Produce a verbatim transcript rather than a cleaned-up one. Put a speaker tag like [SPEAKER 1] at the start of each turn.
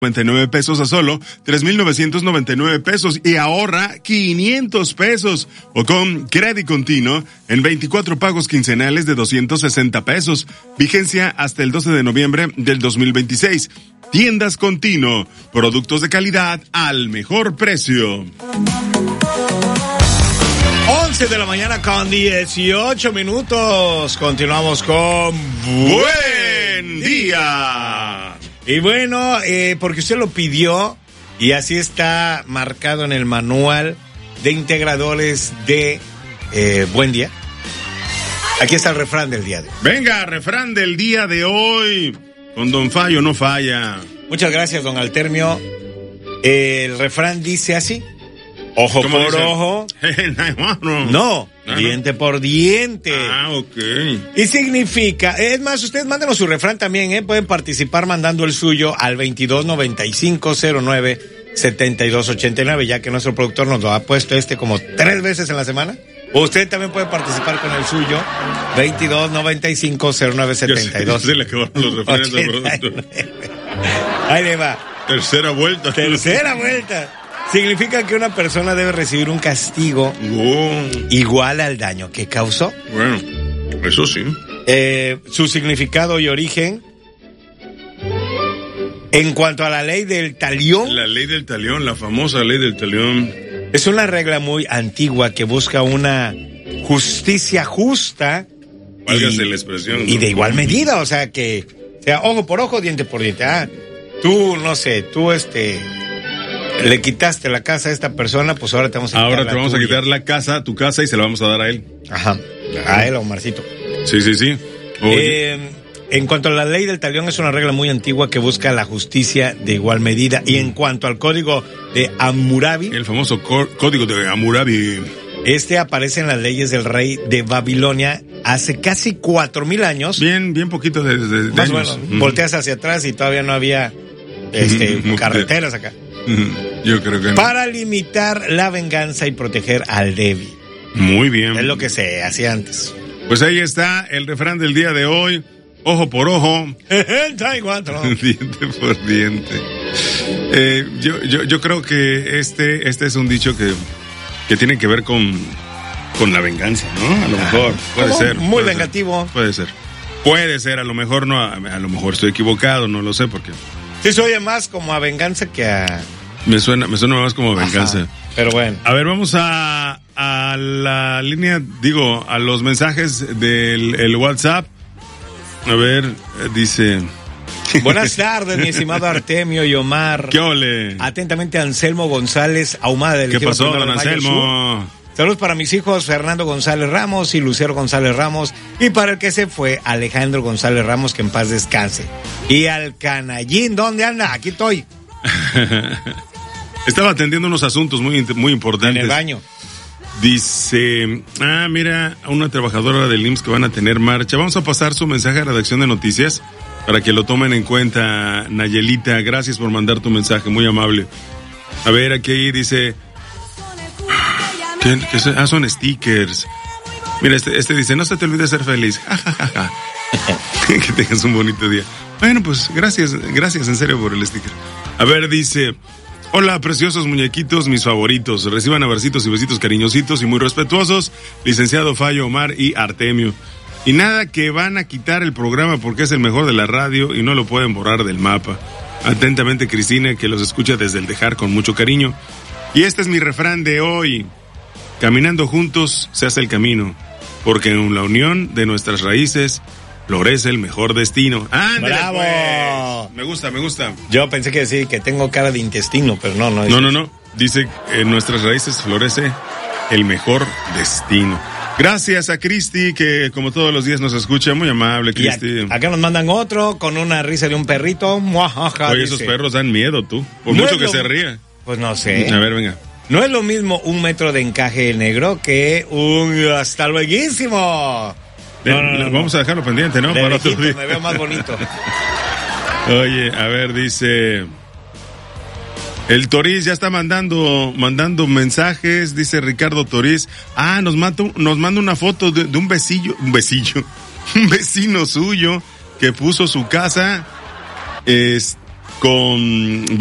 [SPEAKER 1] noventa y nueve pesos a solo tres mil novecientos noventa y nueve pesos y ahorra quinientos pesos. O con Credit Continuo en veinticuatro pagos quincenales de doscientos sesenta pesos. Vigencia hasta el doce de noviembre del dos mil veintiséis. Tiendas Continuo. Productos de calidad al mejor precio.
[SPEAKER 2] once de la mañana con dieciocho minutos. Continuamos con
[SPEAKER 1] Buen Día.
[SPEAKER 2] Y bueno, eh, porque usted lo pidió y así está marcado en el manual de integradores de eh, Buen Día. Aquí está el refrán del día de hoy.
[SPEAKER 1] Venga, refrán del día de hoy. Con Don Fallo no falla.
[SPEAKER 2] Muchas gracias, don Altermio. El refrán dice así: ojo por
[SPEAKER 1] dice?
[SPEAKER 2] ojo.
[SPEAKER 1] no,
[SPEAKER 2] No,
[SPEAKER 1] Ah,
[SPEAKER 2] diente por diente.
[SPEAKER 1] Ah, ok.
[SPEAKER 2] Y significa, es más, ustedes mándenos su refrán también, ¿eh? Pueden participar mandando el suyo al veintidós noventa y cinco cero nueve setenta y dos ochenta y nueve, ya que nuestro productor nos lo ha puesto este como tres veces en la semana. O usted también puede participar con el suyo, veintidós noventa y cinco cero nueve setenta y dos.
[SPEAKER 1] Se le acabaron los refranes al productor.
[SPEAKER 2] Ahí le va.
[SPEAKER 1] Tercera vuelta.
[SPEAKER 2] Tercera vuelta. Significa que una persona debe recibir un castigo
[SPEAKER 1] Oh.
[SPEAKER 2] igual al daño que causó.
[SPEAKER 1] Bueno, eso sí.
[SPEAKER 2] Eh, su significado y origen. En cuanto a la ley del talión,
[SPEAKER 1] La ley del talión, la famosa ley del talión.
[SPEAKER 2] es una regla muy antigua que busca una justicia justa.
[SPEAKER 1] Válgase
[SPEAKER 2] y,
[SPEAKER 1] la expresión,
[SPEAKER 2] y
[SPEAKER 1] ¿no?
[SPEAKER 2] de igual medida, o sea que sea ojo por ojo, diente por diente. Ah, tú, no sé, tú este le quitaste la casa a esta persona, pues ahora te vamos a quitar
[SPEAKER 1] Ahora
[SPEAKER 2] la
[SPEAKER 1] te vamos
[SPEAKER 2] tuya.
[SPEAKER 1] a quitar la casa, tu casa, y se la vamos a dar a él.
[SPEAKER 2] Ajá, a él, a Omarcito.
[SPEAKER 1] Sí, sí, sí. Oye,
[SPEAKER 2] Eh, en cuanto a la ley del talión, es una regla muy antigua que busca la justicia de igual medida. Y en cuanto al código de Hammurabi,
[SPEAKER 1] el famoso có- código de Hammurabi.
[SPEAKER 2] este aparece en las leyes del rey de Babilonia hace casi cuatro mil años.
[SPEAKER 1] Bien, bien poquito de, de, de
[SPEAKER 2] Más o
[SPEAKER 1] años.
[SPEAKER 2] menos, volteas hacia atrás y todavía no había este,
[SPEAKER 1] Ujú.
[SPEAKER 2] carreteras acá.
[SPEAKER 1] Mm, Yo creo que no.
[SPEAKER 2] Para limitar la venganza y proteger al débil.
[SPEAKER 1] Muy bien.
[SPEAKER 2] Es lo que se hacía antes.
[SPEAKER 1] Pues ahí está el refrán del día de hoy. Ojo por ojo. Diente por diente. Eh, yo, yo, yo creo que este, este es un dicho que, que tiene que ver con, con la venganza, ¿no? A lo mejor. Puede
[SPEAKER 2] ¿Cómo?
[SPEAKER 1] ser.
[SPEAKER 2] Muy
[SPEAKER 1] puede
[SPEAKER 2] vengativo.
[SPEAKER 1] ser, Puede ser. Puede ser, a lo mejor no, a, a lo mejor estoy equivocado, no lo sé, porque
[SPEAKER 2] Sí, se oye más como a venganza que a...
[SPEAKER 1] me suena, me suena más como venganza.
[SPEAKER 2] Ajá, pero bueno.
[SPEAKER 1] A ver, vamos a, a la línea, digo, a los mensajes del el WhatsApp. A ver, eh, dice...
[SPEAKER 2] Buenas tardes, mi estimado Artemio y Omar.
[SPEAKER 1] ¿Qué ole?
[SPEAKER 2] Atentamente, Anselmo González Ahumada del
[SPEAKER 1] ¿Qué
[SPEAKER 2] Ejido
[SPEAKER 1] pasó,
[SPEAKER 2] Primero
[SPEAKER 1] don
[SPEAKER 2] de Mayo
[SPEAKER 1] Anselmo?
[SPEAKER 2] Sur. Saludos para mis hijos Fernando González Ramos y Lucero González Ramos, y para el que se fue Alejandro González Ramos, que en paz descanse. Y al canallín, ¿dónde anda? Aquí estoy.
[SPEAKER 1] Estaba atendiendo unos asuntos muy, muy
[SPEAKER 2] En
[SPEAKER 1] importantes.
[SPEAKER 2] el baño.
[SPEAKER 1] Dice, ah, mira, a una trabajadora del I M S S que van a tener marcha. Vamos a pasar su mensaje a redacción de noticias para que lo tomen en cuenta, Nayelita. Gracias por mandar tu mensaje, muy amable. A ver, aquí dice, ¿qué, qué son? Ah, son stickers. Mira, este, este dice, no se te olvide ser feliz. Ja, ja, ja, ja. Que tengas un bonito día. Bueno, pues gracias, gracias en serio por el sticker. A ver, dice, hola, preciosos muñequitos, mis favoritos. Reciban abracitos y besitos cariñositos y muy respetuosos, licenciado Fallo, Omar y Artemio. Y nada que van a quitar el programa porque es el mejor de la radio y no lo pueden borrar del mapa. Atentamente, Cristina, que los escucha desde el Dejar con mucho cariño. Y este es mi refrán de hoy. Caminando juntos se hace el camino, porque en la unión de nuestras raíces florece el mejor destino. ¡Ándale,
[SPEAKER 2] ¡Bravo!
[SPEAKER 1] pues! Me gusta, me gusta.
[SPEAKER 2] Yo pensé que decir que tengo cara de intestino, pero no, no. Es...
[SPEAKER 1] No, no, no. Dice, en nuestras raíces florece el mejor destino. Gracias a Cristi, que como todos los días nos escucha. Muy amable,
[SPEAKER 2] Y a-
[SPEAKER 1] Cristi.
[SPEAKER 2] acá nos mandan otro con una risa de un perrito. Muajaja,
[SPEAKER 1] Oye,
[SPEAKER 2] dice.
[SPEAKER 1] esos perros dan miedo, tú. Por
[SPEAKER 2] No
[SPEAKER 1] mucho
[SPEAKER 2] es
[SPEAKER 1] que
[SPEAKER 2] lo-
[SPEAKER 1] se ría.
[SPEAKER 2] Pues no sé.
[SPEAKER 1] A ver, venga.
[SPEAKER 2] No es lo mismo un metro de encaje negro que un hasta lueguísimo. No, no, no, no.
[SPEAKER 1] Vamos a dejarlo pendiente, ¿no?
[SPEAKER 2] De
[SPEAKER 1] Para otro
[SPEAKER 2] lejito
[SPEAKER 1] día.
[SPEAKER 2] me veo más bonito.
[SPEAKER 1] Oye, a ver, dice... El Toriz ya está mandando mandando mensajes, dice Ricardo Toriz. Ah, nos manda, nos manda una foto de, de un besillo, un besillo, un vecino suyo que puso su casa, es, con